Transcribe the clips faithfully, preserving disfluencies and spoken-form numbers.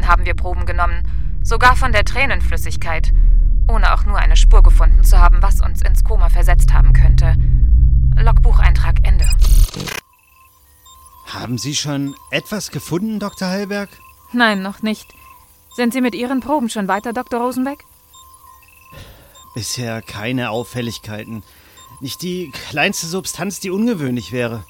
Patienten haben wir Proben genommen, sogar von der Tränenflüssigkeit, ohne auch nur eine Spur gefunden zu haben, was uns ins Koma versetzt haben könnte. Logbucheintrag Ende. Haben Sie schon etwas gefunden, Doktor Hellberg? Nein, noch nicht. Sind Sie mit Ihren Proben schon weiter, Doktor Rosenbeck? Bisher keine Auffälligkeiten. Nicht die kleinste Substanz, die ungewöhnlich wäre.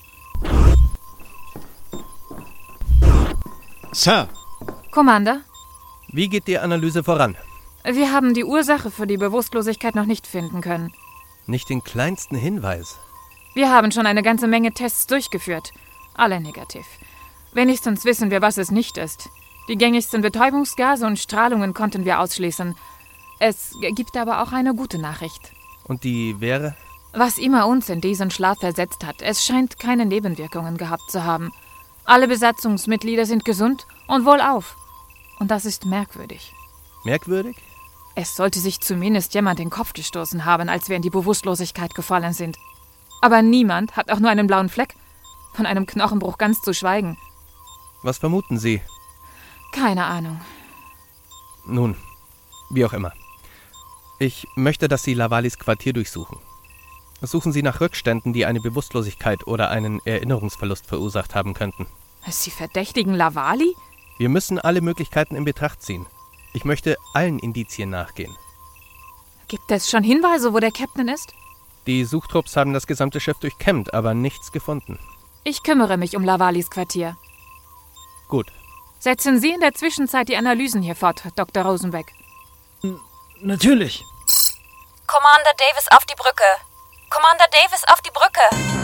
Sir! Commander? Wie geht die Analyse voran? Wir haben die Ursache für die Bewusstlosigkeit noch nicht finden können. Nicht den kleinsten Hinweis. Wir haben schon eine ganze Menge Tests durchgeführt. Alle negativ. Wenigstens wissen wir, was es nicht ist. Die gängigsten Betäubungsgase und Strahlungen konnten wir ausschließen. Es gibt aber auch eine gute Nachricht. Und die wäre? Was immer uns in diesen Schlaf versetzt hat, es scheint keine Nebenwirkungen gehabt zu haben. Alle Besatzungsmitglieder sind gesund und wohlauf. Und das ist merkwürdig. Merkwürdig? Es sollte sich zumindest jemand den Kopf gestoßen haben, als wir in die Bewusstlosigkeit gefallen sind. Aber niemand hat auch nur einen blauen Fleck. Von einem Knochenbruch ganz zu schweigen. Was vermuten Sie? Keine Ahnung. Nun, wie auch immer. Ich möchte, dass Sie Lavalis Quartier durchsuchen. Suchen Sie nach Rückständen, die eine Bewusstlosigkeit oder einen Erinnerungsverlust verursacht haben könnten. Sie verdächtigen Lavali? Wir müssen alle Möglichkeiten in Betracht ziehen. Ich möchte allen Indizien nachgehen. Gibt es schon Hinweise, wo der Captain ist? Die Suchtrupps haben das gesamte Schiff durchkämmt, aber nichts gefunden. Ich kümmere mich um Lavalis Quartier. Gut. Setzen Sie in der Zwischenzeit die Analysen hier fort, Doktor Rosenbeck. N- natürlich. Commander Davis auf die Brücke. Commander Davis auf die Brücke.